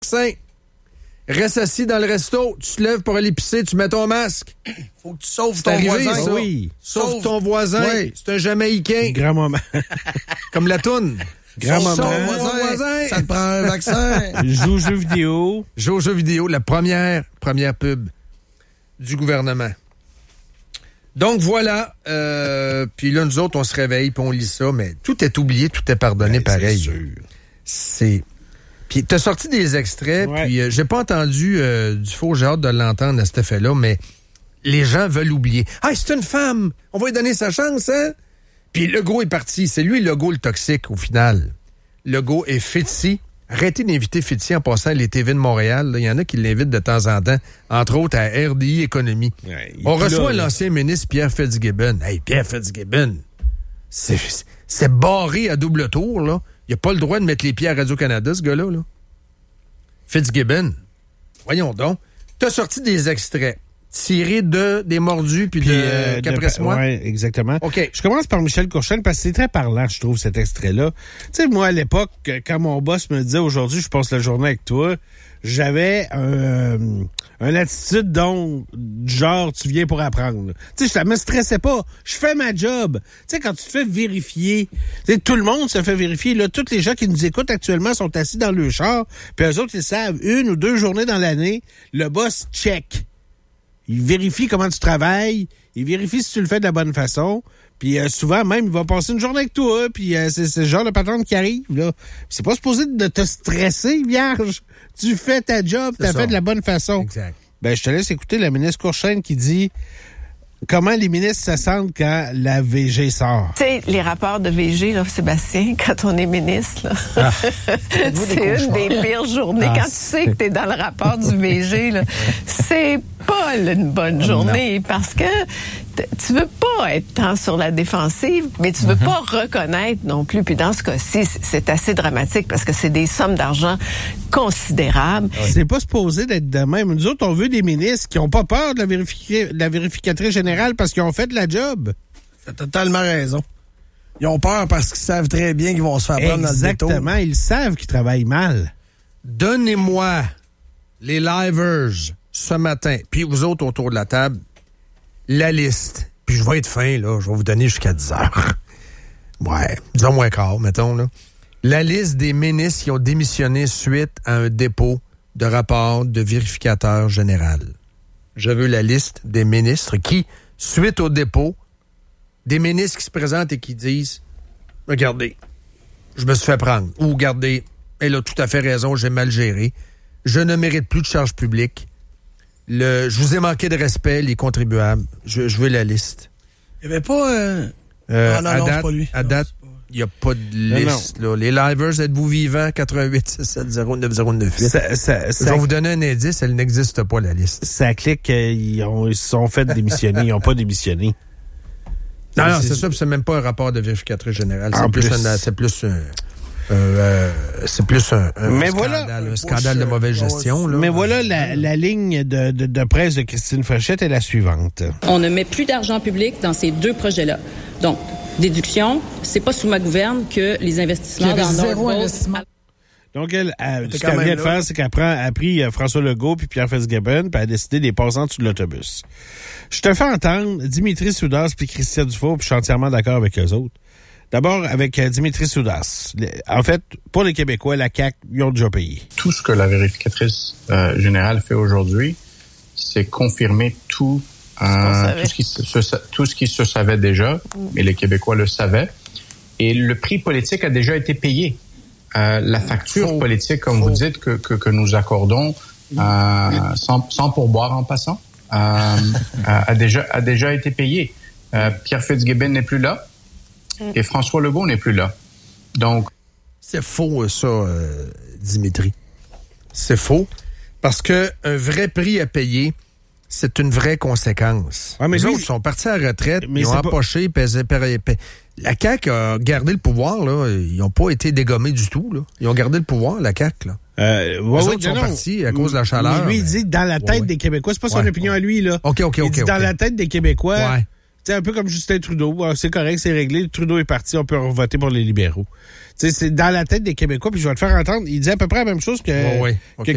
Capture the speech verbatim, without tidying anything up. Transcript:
vaccin. Reste assis dans le resto, tu te lèves pour aller pisser, tu mets ton masque. Faut que tu sauves C'est ton arrivé, voisin. ça. Oui. Sauve, Sauve. ton voisin. Oui. C'est un Jamaïcain. Grand moment. Comme la toune. Grand Sauve moment. ton voisin. voisin. Ça te prend un vaccin. Joue aux jeux vidéo. Joue aux jeux vidéo, la première, première pub du gouvernement. Donc voilà, euh, puis là, nous autres, on se réveille puis on lit ça, mais tout est oublié, tout est pardonné Ben, pareil. c'est sûr. C'est... Puis t'as sorti des extraits, Ouais. puis euh, j'ai pas entendu euh, du faux, j'ai hâte de l'entendre à cet effet-là, mais les gens veulent oublier. « Ah, c'est une femme! On va lui donner sa chance, hein? » Puis Legault est parti. C'est lui, Legault, le toxique, au final. Legault est Fitzy. Arrêtez d'inviter Fitzy en passant à les T V de Montréal. Il y en a qui l'invitent de temps en temps, entre autres à R D I Économie. Ouais, On puis reçoit là, l'ancien ministre Pierre Fitzgibbon. Hey, Pierre Fitzgibbon, c'est, c'est barré à double tour, là. Il n'a pas le droit de mettre les pieds à Radio-Canada, ce gars-là, là. Fitzgibbon, voyons donc. T'as sorti des extraits tirés de des mordus puis, Puis, de euh, Caprice-moi. Oui, exactement. OK. Je commence par Michel Courchaine parce que c'est très parlant, je trouve, cet extrait-là. Tu sais, moi, à l'époque, quand mon boss me disait « Aujourd'hui, je passe la journée avec toi », j'avais un, euh, une attitude dont, genre, tu viens pour apprendre. Tu sais, ça me stressait pas. Je fais ma job. Tu sais, quand tu te fais vérifier, tu sais, tout le monde se fait vérifier. Là, tous les gens qui nous écoutent actuellement sont assis dans le char, puis eux autres, ils savent, une ou deux journées dans l'année, le boss check. Il vérifie comment tu travailles, il vérifie si tu le fais de la bonne façon, puis euh, souvent même, il va passer une journée avec toi, puis euh, c'est, c'est le genre de patron qui arrive, là. C'est pas supposé de te stresser, vierge. Tu fais ta job, C'est t'as ça. fait de la bonne façon. Exact. Ben, je te laisse écouter la ministre Courchaine qui dit comment les ministres se sentent quand la V G sort. Tu sais, les rapports de V G, là, Sébastien, quand on est ministre, là, Ah. c'est une des pires journées. Ah, quand tu sais que tu es dans le rapport du V G, là, c'est pas une bonne journée parce que t- tu veux pas être tant sur la défensive, mais tu veux Mm-hmm. pas reconnaître non plus. Puis dans ce cas-ci, c- c'est assez dramatique parce que c'est des sommes d'argent considérables. C'est pas supposé d'être de même. Nous autres, on veut des ministres qui ont pas peur de la, vérifi- de la vérificatrice générale parce qu'ils ont fait de la job. T'as totalement raison. Ils ont peur parce qu'ils savent très bien qu'ils vont se faire prendre dans le détour. Exactement. Ils savent qu'ils travaillent mal. Donnez-moi les livers ce matin, puis vous autres autour de la table, la liste. Puis je vais être fin, là. Je vais vous donner jusqu'à dix heures. Ouais, dix heures moins quart, mettons, là. La liste des ministres qui ont démissionné suite à un dépôt de rapport de vérificateur général. Je veux la liste des ministres qui, suite au dépôt, des ministres qui se présentent et qui disent « Regardez, je me suis fait prendre. » Ou « Regardez, elle a tout à fait raison, j'ai mal géré. Je ne mérite plus de charges publiques. Le, je vous ai manqué de respect, les contribuables. Je, je veux la liste. » Il n'y avait pas... Euh... Euh, ah non, à non, date, c'est pas lui. À Non, date, c'est pas... il n'y a pas de liste. Là. Les livers, êtes-vous vivants? quatre un huit six sept zéro neuf zéro neuf huit. Ça, ça, Je ça, vais vous donner un indice, elle n'existe pas, la liste. ça clique, euh, ils, ont, ils se sont fait démissionner. Ils n'ont pas démissionné. Non, non, c'est- c'est ça, puis c'est même pas un rapport de vérificatrice générale. En C'est plus, plus. un, c'est plus un... Euh, euh, c'est plus un, un Mais scandale, voilà. un scandale de mauvaise gestion. Là. Mais voilà, la, la ligne de, de, de presse de Christine Fréchette est la suivante. On ne met plus d'argent public dans ces deux projets-là. Donc, déduction, c'est pas sous ma gouverne que les investissements Qu'il y avait dans zéro Northvolt... investissement. Donc, elle, elle, T'es ce quand qu'elle même vient de là. faire, c'est qu'elle prend, elle a pris euh, François Legault puis Pierre Fitzgibbon, puis elle a décidé de les passer en dessous de l'autobus. Je te fais entendre Dimitri Soudas puis Christian Dufault, puis je suis entièrement d'accord avec eux autres. D'abord, avec euh, Dimitri Soudas. Le- En fait, pour les Québécois, la C A Q, ils ont déjà payé. Tout ce que la vérificatrice euh, générale fait aujourd'hui, c'est confirmer tout, euh, savait. tout, ce qui se, se- tout ce qui se savait déjà, et les Québécois le savaient. Et le prix politique a déjà été payé. Euh, la facture Faux. politique, comme Faux. vous dites, que, que, que nous accordons euh, sans, sans pourboire en passant, euh, a, a déjà, a déjà été payée. Euh, Pierre Fitzgibbon n'est plus là et François Legault n'est plus là. Donc, C'est faux, euh, ça, euh, Dimitri. C'est faux. Parce que un vrai prix à payer, c'est une vraie conséquence. Ouais, mais Les lui- autres sont partis à la retraite, Mais ils ont c'est pas- empoché, pesé, pesé, pesé. La C A Q a gardé le pouvoir, là. Ils n'ont pas été dégommés du tout, là. Ils ont gardé le pouvoir, la C A Q, là. Euh, ouais, Les ouais, autres sont non, partis à cause de la chaleur, Mais lui, il mais- dit dans la tête Ouais, des Québécois. C'est pas son Ouais, opinion ouais. à lui, là. OK, OK, il OK, dit OK. dans la tête des Québécois. Ouais. C'est un peu comme Justin Trudeau. Ah, c'est correct, c'est réglé. Trudeau est parti, on peut voter pour les libéraux. Tu sais, c'est dans la tête des Québécois, puis je vais te faire entendre. Il dit à peu près la même chose que, Ouais, ouais. que OK.